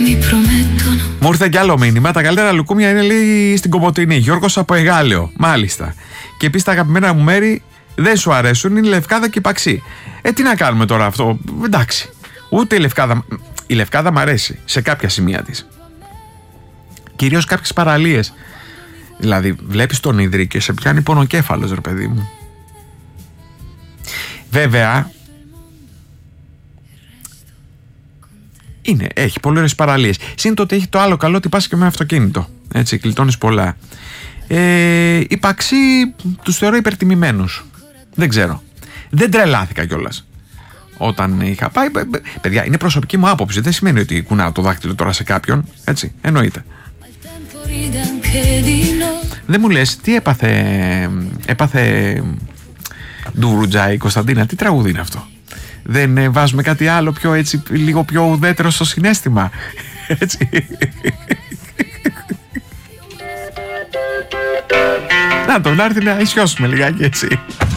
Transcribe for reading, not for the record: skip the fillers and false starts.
Μου ήρθε κι άλλο μήνυμα. Τα καλύτερα λουκούμια είναι, λέει, στην Κομοτηνή. Γιώργος από Εγάλεο. Μάλιστα. Και επίσης τα αγαπημένα μου μέρη δεν σου αρέσουν, είναι η Λευκάδα και η Παξή. Τι να κάνουμε τώρα αυτό. Εντάξει. Ούτε η Λευκάδα. Η Λευκάδα μ' αρέσει σε κάποια σημεία της. Κυρίως κάποιες παραλίες. Δηλαδή, βλέπεις τον Ιδρύ και σε πιάνει πονοκέφαλος, ρε παιδί μου. Βέβαια, έχει πολύ ωραίες παραλίες. Συν το ότι έχει το άλλο καλό ότι πας και με αυτοκίνητο. Έτσι, γλιτώνεις πολλά. Η Παξή τους θεωρώ υπερτιμημένους. Δεν ξέρω. Δεν τρελάθηκα κιόλας όταν είχα πάει. Παιδιά, είναι προσωπική μου άποψη. Δεν σημαίνει ότι κουνάω το δάχτυλο τώρα σε κάποιον. Έτσι, εννοείται. Δεν μου λες τι έπαθε Ντουρουτζάη Κωνσταντίνα, τι τραγούδι είναι αυτό. Δεν βάζουμε κάτι άλλο πιο έτσι, λίγο πιο ουδέτερο στο συναίσθημα. Έτσι. Να έρθει να ισιώσουμε λιγάκι έτσι.